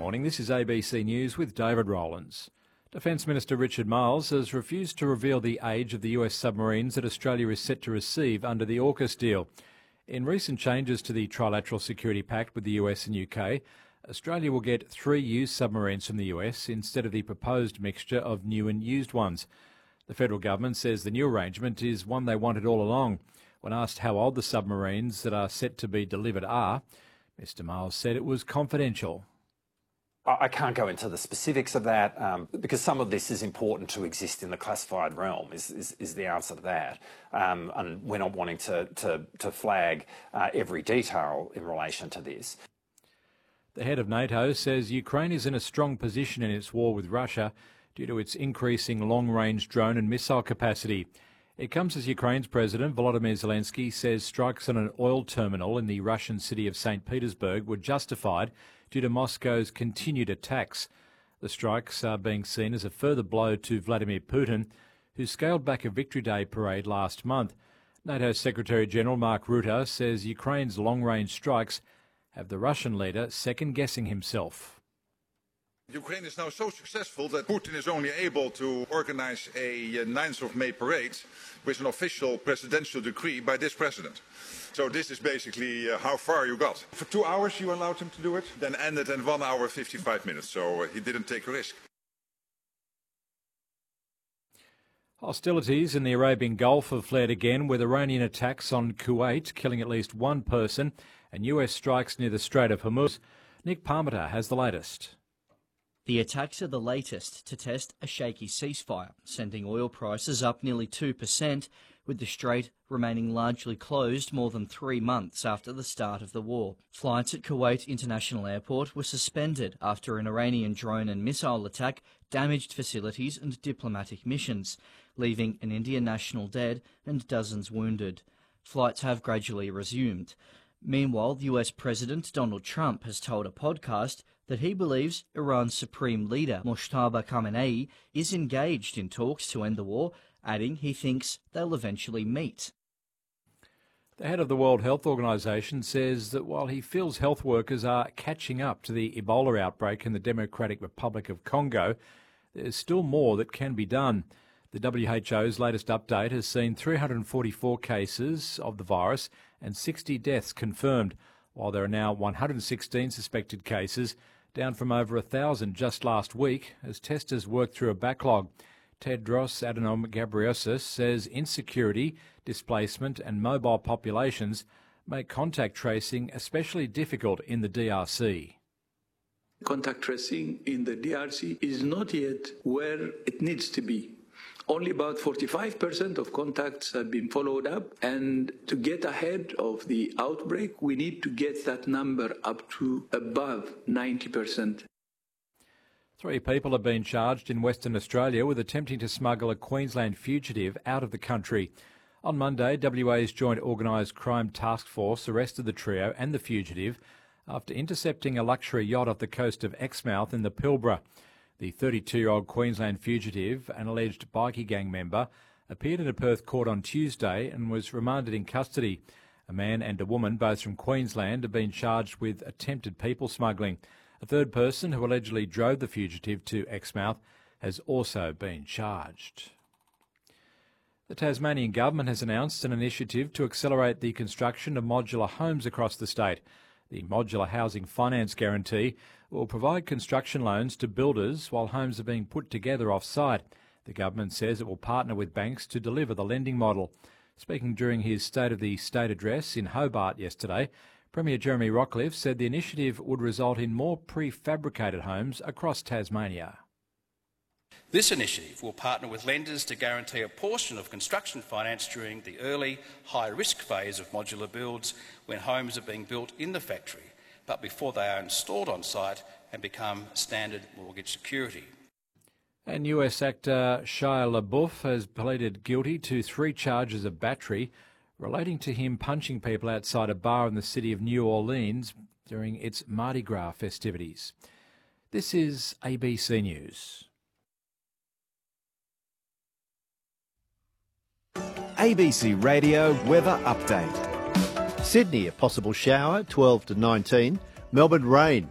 morning, this is ABC News with David Rowlands. Defence Minister Richard Marles has refused to reveal the age of the US submarines that Australia is set to receive under the AUKUS deal. In recent changes to the Trilateral Security Pact with the US and UK, Australia will get 3 used submarines from the US instead of the proposed mixture of new and used ones. The federal government says the new arrangement is one they wanted all along. When asked how old the submarines that are set to be delivered are, Mr Marles said it was confidential. I can't go into the specifics of that because some of this is important to exist in the classified realm, is the answer to that. And we're not wanting to flag every detail in relation to this. The head of NATO says Ukraine is in a strong position in its war with Russia due to its increasing long-range drone and missile capacity. It comes as Ukraine's President Volodymyr Zelensky says strikes on an oil terminal in the Russian city of St. Petersburg were justified due to Moscow's continued attacks. The strikes are being seen as a further blow to Vladimir Putin, who scaled back a Victory Day parade last month. NATO Secretary-General Mark Rutte says Ukraine's long-range strikes have the Russian leader second-guessing himself. Ukraine is now so successful that Putin is only able to organize a 9th of May parade with an official presidential decree by this president. So this is basically how far you got. For 2 hours you allowed him to do it, then ended in 1 hour 55 minutes, so he didn't take a risk. Hostilities in the Arabian Gulf have flared again with Iranian attacks on Kuwait, killing at least one person, and US strikes near the Strait of Hormuz. Nick Parmenter has the latest. The attacks are the latest to test a shaky ceasefire, sending oil prices up nearly 2%, with the strait remaining largely closed more than 3 months after the start of the war. Flights at Kuwait International Airport were suspended after an Iranian drone and missile attack damaged facilities and diplomatic missions, leaving an Indian national dead and dozens wounded. Flights have gradually resumed. Meanwhile, the US President Donald Trump has told a podcast that he believes Iran's supreme leader, Mojtaba Khamenei, is engaged in talks to end the war, adding he thinks they'll eventually meet. The head of the World Health Organization says that while he feels health workers are catching up to the Ebola outbreak in the Democratic Republic of Congo, there's still more that can be done. The WHO's latest update has seen 344 cases of the virus and 60 deaths confirmed, while there are now 116 suspected cases, down from over 1,000 just last week as testers work through a backlog. Tedros Adhanom Ghebreyesus says insecurity, displacement and mobile populations make contact tracing especially difficult in the DRC. Contact tracing in the DRC is not yet where it needs to be. Only about 45% of contacts have been followed up, and to get ahead of the outbreak, we need to get that number up to above 90%. 3 people have been charged in Western Australia with attempting to smuggle a Queensland fugitive out of the country. On Monday, WA's Joint Organised Crime Task Force arrested the trio and the fugitive after intercepting a luxury yacht off the coast of Exmouth in the Pilbara. The 32-year-old Queensland fugitive, an alleged bikie gang member, appeared in a Perth court on Tuesday and was remanded in custody. A man and a woman, both from Queensland, have been charged with attempted people smuggling. A third person who allegedly drove the fugitive to Exmouth has also been charged. The Tasmanian government has announced an initiative to accelerate the construction of modular homes across the state. The Modular Housing Finance Guarantee will provide construction loans to builders while homes are being put together off-site. The government says it will partner with banks to deliver the lending model. Speaking during his State of the State address in Hobart yesterday, Premier Jeremy Rockliff said the initiative would result in more prefabricated homes across Tasmania. This initiative will partner with lenders to guarantee a portion of construction finance during the early, high-risk phase of modular builds when homes are being built in the factory, but before they are installed on site and become standard mortgage security. And US actor Shia LaBeouf has pleaded guilty to 3 charges of battery relating to him punching people outside a bar in the city of New Orleans during its Mardi Gras festivities. This is ABC News. ABC Radio Weather Update. Sydney, a possible shower, 12 to 19. Melbourne, rain,